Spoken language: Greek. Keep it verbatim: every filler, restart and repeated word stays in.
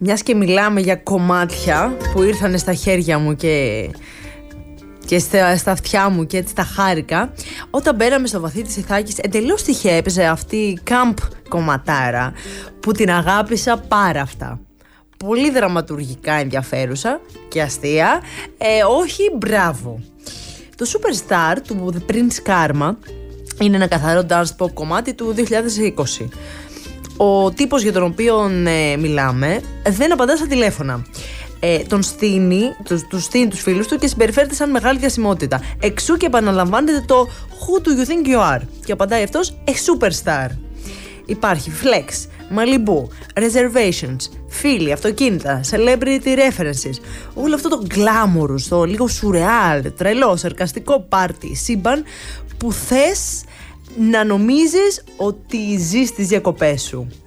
Μιας και μιλάμε για κομμάτια που ήρθανε στα χέρια μου και, και στα, στα αυτιά μου και έτσι τα χάρηκα. Όταν μπαίναμε στο βαθύ της Ιθάκης, εντελώς τυχαία έπαιζε αυτή η camp κομματάρα που την αγάπησα πάρα αυτά. Πολύ δραματουργικά ενδιαφέρουσα και αστεία. Ε, όχι, μπράβο. Το Superstar του The Prince Karma είναι ένα καθαρό dance pop κομμάτι του δύο χιλιάδες είκοσι. Ο τύπος για τον οποίο ε, μιλάμε δεν απαντά στα τηλέφωνα. Ε, τον στείνει, τους, τους στείνει τους φίλους του και συμπεριφέρεται σαν μεγάλη διασημότητα. Εξού και επαναλαμβάνεται το Who do you think you are? Και απαντάει αυτός A superstar. Υπάρχει Flex, Malibu, Reservations, φίλοι, αυτοκίνητα, celebrity references. Όλο αυτό το glamorous, το λίγο surreal, τρελό, σαρκαστικό πάρτι, σύμπαν που θες να νομίζεις ότι ζεις τις διακοπές σου.